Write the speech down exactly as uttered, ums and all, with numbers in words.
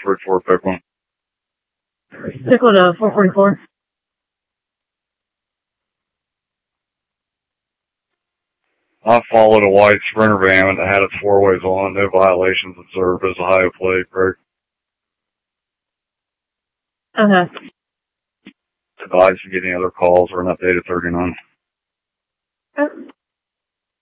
forty-four, pick one. Pick one to four forty-four. I followed a white Sprinter van and had its four ways on. No violations observed. It was a high plate, correct? Okay. Advise if you get any other calls or an updated thirty-nine. Oh.